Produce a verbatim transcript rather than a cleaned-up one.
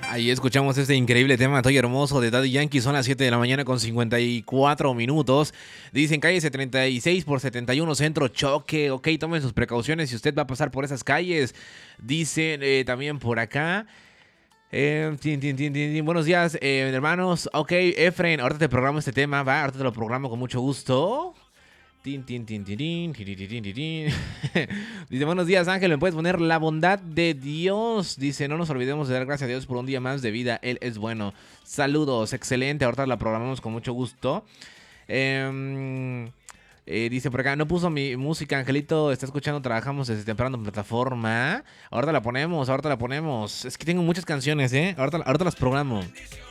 Ahí escuchamos este increíble tema, Estoy Hermoso, de Daddy Yankee. Son las siete de la mañana con cincuenta y cuatro minutos. Dicen calle setenta y seis por setenta y uno Centro, choque. Ok, tomen sus precauciones si usted va a pasar por esas calles. Dicen eh, también por acá. Eh, tin, tin, tin, tin, tin. Buenos días, eh, hermanos. Ok, Efren, ahorita te programo este tema, va. Ahorita te lo programo con mucho gusto. Tin, tin, tin, tin, tin, tin, tin, tin, tin, tin. Dice, buenos días, Ángel, ¿me puedes poner la bondad de Dios? Dice, no nos olvidemos de dar gracias a Dios por un día más de vida. Él es bueno. Saludos, excelente. Ahorita la programamos con mucho gusto. Eh, eh, dice por acá, no puso mi música, Angelito. Está escuchando, trabajamos desde temprano en plataforma. Ahorita la ponemos, ahorita la ponemos. Es que tengo muchas canciones, ¿eh? Ahorita, ahorita las programo.